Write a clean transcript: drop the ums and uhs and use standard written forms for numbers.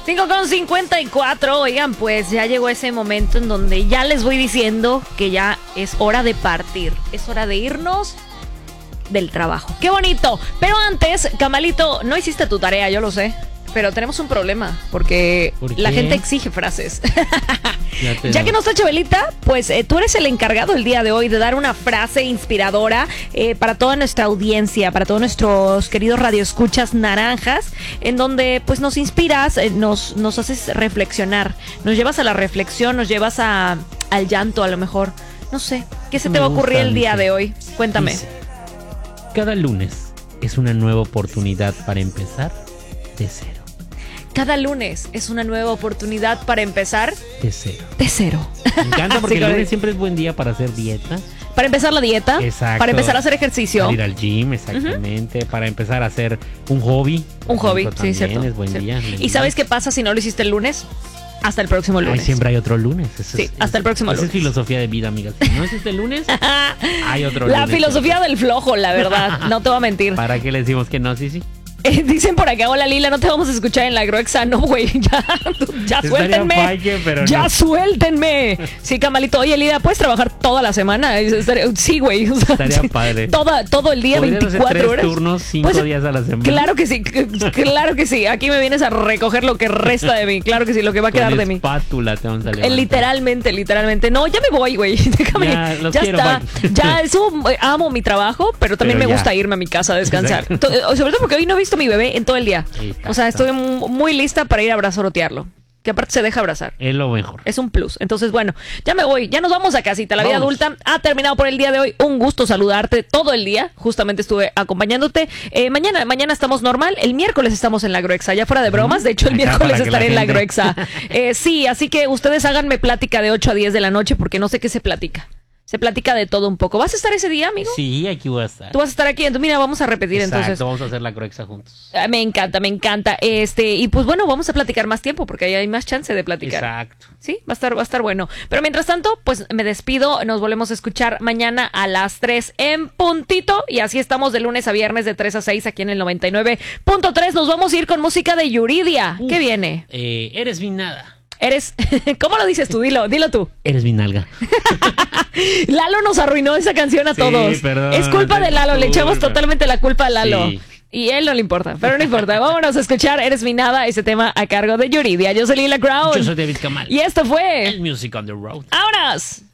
5:54. Oigan, pues ya llegó ese momento en donde ya les voy diciendo que ya es hora de partir. Es hora de irnos del trabajo. ¡Qué bonito! Pero antes, Camalito, no hiciste tu tarea, yo lo sé. Pero tenemos un problema, porque la gente exige frases. Ya que no está Chabelita, pues tú eres el encargado el día de hoy de dar una frase inspiradora para toda nuestra audiencia, para todos nuestros queridos radioescuchas naranjas, en donde pues nos inspiras, nos haces reflexionar, nos llevas a la reflexión, nos llevas al llanto a lo mejor. No sé, ¿qué se te va a ocurrir el día de hoy? Cuéntame. Dice, cada lunes es una nueva oportunidad para empezar de cero. Cada lunes es una nueva oportunidad para empezar de cero. De cero. Me encanta porque el lunes siempre es buen día para hacer dieta. Para empezar la dieta. Exacto. Para empezar a hacer ejercicio. Para ir al gym, exactamente. Para empezar a hacer un hobby. Un hobby, sí, cierto. Es buen día. ¿Y sabes qué pasa si no lo hiciste el lunes? Hasta el próximo lunes. Ay, siempre hay otro lunes. Hasta el próximo lunes. Esa es filosofía de vida, amigas. Si no es este lunes, hay otro lunes. La filosofía del flojo, la verdad. No te voy a mentir. ¿Para qué le decimos que no? Sí. Dicen por acá, hola Lila, no te vamos a escuchar en la Agroexa. No, güey, ya suéltenme. Falle, pero ya no. Suéltenme. Sí, Camalito. Oye, Lila, ¿puedes trabajar toda la semana? Sí, güey. O sea, estaría padre. Todo el día, 24 horas. Turnos, 5 días a la semana. Claro que sí, claro que sí. Aquí me vienes a recoger lo que resta de mí. Claro que sí, lo que va a quedar de mí. Espátula te vamos a levantar. Literalmente. No, ya me voy, güey. Déjame. Ya está. Ya, eso, amo mi trabajo, pero también me gusta irme a mi casa a descansar. Sobre todo porque hoy no he visto mi bebé en todo el día. Exacto. O sea, estoy muy lista para ir a abrazorotearlo. Que aparte se deja abrazar. Es lo mejor. Es un plus. Entonces, bueno, ya me voy. Ya nos vamos a casita. La vida adulta ha terminado por el día de hoy. Un gusto saludarte todo el día. Justamente estuve acompañándote. Mañana estamos normal. El miércoles estamos en la Agroexa. Ya fuera de bromas. De hecho, el miércoles estaré en la Agroexa. Sí, así que ustedes háganme plática de 8 a 10 de la noche porque no sé qué se platica. Se platica de todo un poco. ¿Vas a estar ese día, amigo? Sí, aquí voy a estar. Tú vas a estar aquí. Entonces, mira, vamos a repetir. Exacto, entonces. Vamos a hacer la Agroexa juntos. Me encanta. Y pues bueno, vamos a platicar más tiempo porque ahí hay más chance de platicar. Exacto. Sí, va a estar bueno. Pero mientras tanto, pues me despido. Nos volvemos a escuchar mañana a las 3 en puntito. Y así estamos de lunes a viernes de 3 a 6 aquí en el 99.3. Nos vamos a ir con música de Yuridia. ¿Qué viene? Eres mi nada. ¿Cómo lo dices tú? Dilo tú. Eres mi nalga. Lalo nos arruinó esa canción a todos. Perdón, es culpa de Lalo, le echamos totalmente la culpa a Lalo. Sí. Y a él no le importa, pero no importa. Vámonos a escuchar Eres mi nada, ese tema a cargo de Yuridia. Yo soy Lila Crown. Yo soy David Kamal. Y esto fue el Music on the Road. ¡Vámonos!